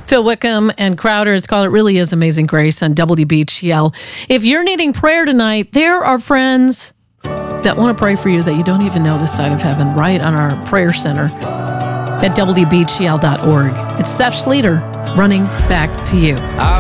Phil Wickham and Crowder. It's called It Really Is Amazing Grace on WBGL. If you're needing prayer tonight, there are friends that want to pray for you that you don't even know this side of heaven, right on our prayer center at WBGL.org. It's Seth Schlueter running back to you.